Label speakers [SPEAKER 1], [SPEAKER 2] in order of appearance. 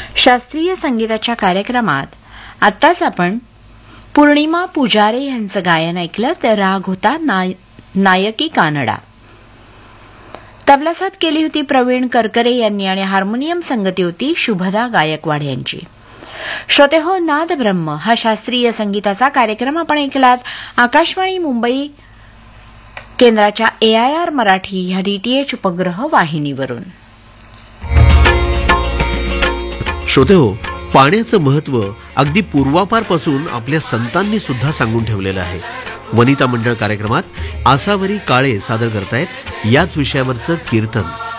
[SPEAKER 1] शास्त्रीय संगीताच्या कार्यक्रमात आत्ताच आपण पूर्णिमा पुजारे यांचं गायन ऐकलं. तर राग होता नायकी कानडा. तबलासाथ केली होती प्रवीण करकरे यांनी आणि हार्मोनियम संगती होती शुभदा गायकवाड यांची. श्रोते हो, नाद ब्रह्म हा शास्त्रीय संगीताचा कार्यक्रम आपण ऐकलात आकाशवाणी मुंबई केंद्राच्या AIR मराठी ह्या DTH उपग्रह वाहिनीवरून.
[SPEAKER 2] श्रोते हो, पाण्याचं महत्त्व अगदी पूर्वापारपासून आपल्या संतांनी सुद्धा सांगून ठेवलेलं आहे. वनिता मंडळ कार्यक्रमात आसावरी काळे सादर करतायत याच विषयावरचं कीर्तन.